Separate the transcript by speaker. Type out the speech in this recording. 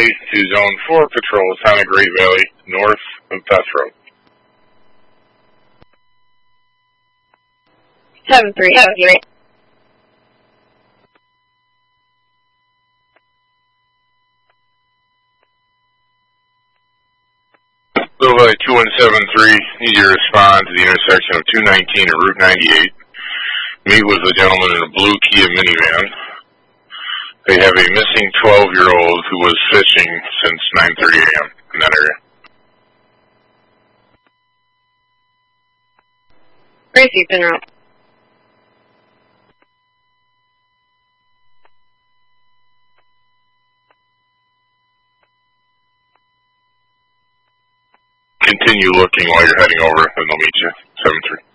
Speaker 1: Valley to Zone 4 patrol, Sonic Great Valley, north of Beth Road.
Speaker 2: 7-3.
Speaker 1: Bill Valley 2173, need you to respond to the intersection of 219 and Route 98. Meet with a gentleman in a blue Kia minivan. They have a missing 12-year-old who was fishing since 9:30 a.m. in that area.
Speaker 2: Gracie, en route.
Speaker 1: Continue looking while you're heading over, and they'll meet you. 7-3.